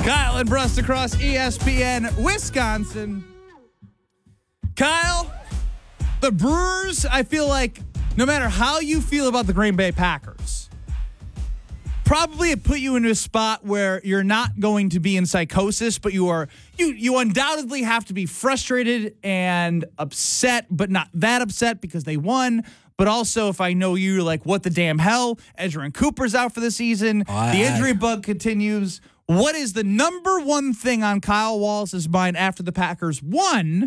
Kyle and Brust across ESPN Wisconsin. Kyle, the Brewers, I feel like no matter how you feel about the Green Bay Packers, probably it put you into a spot where you're not going to be in psychosis, but you undoubtedly have to be frustrated and upset, but not that upset because they won. But also, if I know you, like, what the damn hell? Edgerrin Cooper's out for the season. The injury bug continues. What is the number one thing on Kyle Wallace's mind after the Packers won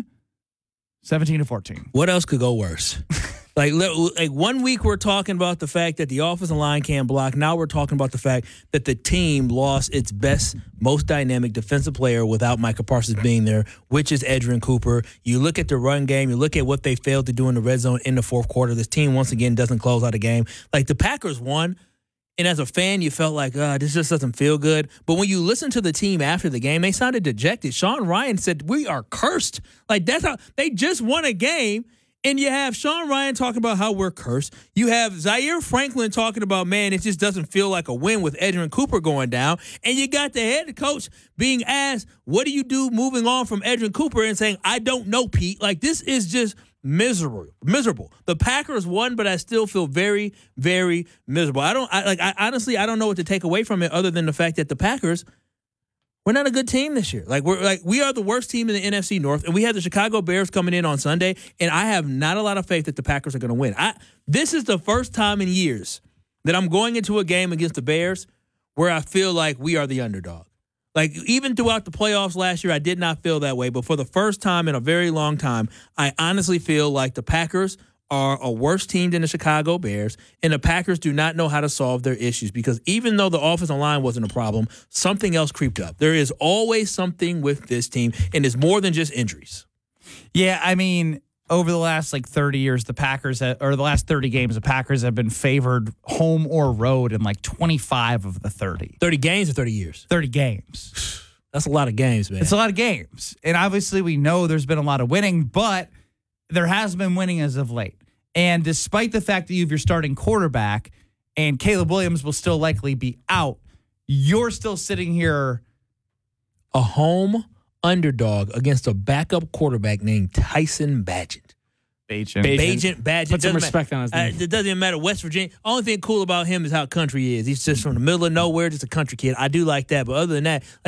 17-14? What else could go worse? Like 1 week we're talking about the fact that the offensive line can't block. Now we're talking about the fact that the team lost its best, most dynamic defensive player without Micah Parsons being there, which is Edgerrin Cooper. You look at the run game. You look at what they failed to do in the red zone in the fourth quarter. This team, once again, doesn't close out a game. Like, the Packers won, and as a fan, you felt like, this just doesn't feel good. But when you listen to the team after the game, they sounded dejected. Sean Ryan said, we are cursed. Like, that's how they just won a game. And you have Sean Ryan talking about how we're cursed. You have Zaire Franklin talking about, man, it just doesn't feel like a win with Edgerrin Cooper going down. And you got the head coach being asked, what do you do moving on from Edgerrin Cooper, and saying, I don't know, Pete. Like, this is just miserable. The Packers won, but I still feel very, very miserable. I honestly don't know what to take away from it other than the fact that the Packers, we're not a good team this year. We are the worst team in the NFC North, and we have the Chicago Bears coming in on Sunday, and I have not a lot of faith that the Packers are going to win. This is the first time in years that I'm going into a game against the Bears where I feel like we are the underdog. Like, even throughout the playoffs last year, I did not feel that way, but for the first time in a very long time, I honestly feel like the Packers are a worse team than the Chicago Bears, and the Packers do not know how to solve their issues, because even though the offensive line wasn't a problem, something else creeped up. There is always something with this team, and it's more than just injuries. Yeah, I mean, over the last 30 years, the last 30 games, the Packers have been favored home or road in 25 of the 30. 30 games or 30 years? 30 games. That's a lot of games, man. It's a lot of games. And obviously we know there's been a lot of winning, but there has been winning as of late. And despite the fact that you have your starting quarterback and Caleb Williams will still likely be out, you're still sitting here a home underdog against a backup quarterback named Tyson Bagent. Bagent. Put some respect on his name. It doesn't even matter. West Virginia. Only thing cool about him is how country he is. He's just from the middle of nowhere, just a country kid. I do like that. But other than that,